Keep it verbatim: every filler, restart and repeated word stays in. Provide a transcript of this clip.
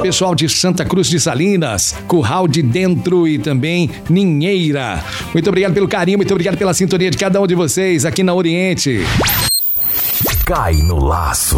pessoal de Santa Cruz de Salinas, Curral de Dentro e também Ninheira. Muito obrigado pelo carinho, muito obrigado pela sintonia de cada um de vocês aqui na Oriente. Cai no laço.